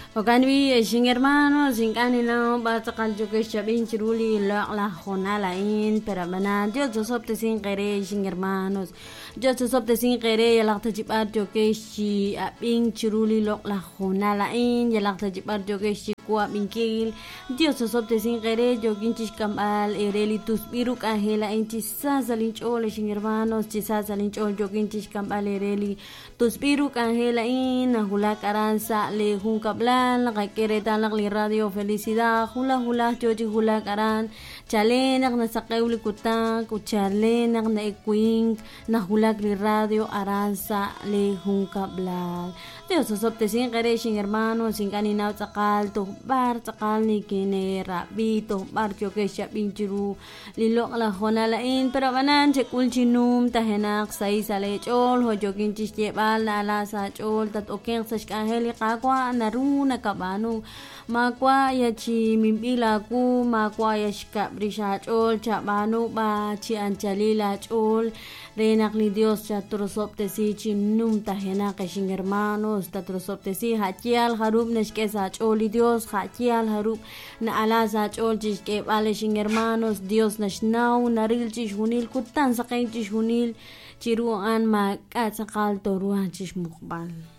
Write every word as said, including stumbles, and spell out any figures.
Okanwi sin hermano sin kanila bata kaljo ke shabin chiruli la la jonala in pero bana yo yo sopte sin kere sin hermanos yo yo sopte sin kere ya la tajibar yo ke shi abin chiruli lo la jonala in ya la tajibar yo ke shi kwa binkil Dios yo sopte sin kere yo kinchis kamal ereli tus biru kahela in chisa salin chole sin hermanos chisa salin chole yo kinchis kamal ereli tus biru kahela in hula karansa le hun kabla la kere tanak li radio felicidad hula hula joji hula karan chalenak na sakewli kutak uchalenak na equing na hula li radio aransa le hunka blal Dios sopte sin kere sin hermano sin kanina sakal to bar sakal ni kine rabi to bar kyo ke sha binchiru lilo la hona la in pero banan che kulchinum tahenak sai sale chol ho jokin chiste bal na la sa chol tat okeng sa kaheli kakwa naruna kabanu makwa ya chi mimbila ku makwa ya shika brisha chol cha banu ba chi anchalila chol renak ni Dios cha trosopte si chinum tahena ke sing hermanos ta trosopte si hachial harub neshke sa choli Dios hachial harub na ala sa chol chishke bale sing hermanos Dios nashnau naril chish hunil kutan sa kain chish hunil chiruan makat sakal toruan chish mukbal